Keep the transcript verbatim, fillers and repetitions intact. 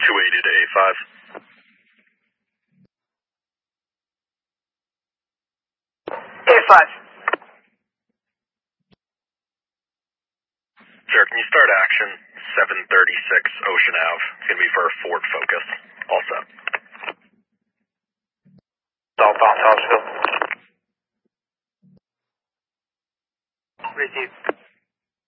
two eighty to A five. A five. Sir, can you start action? seven thirty-six Ocean Ave. It's going to be for a Ford Focus. All set. Southbound Townsville. Received.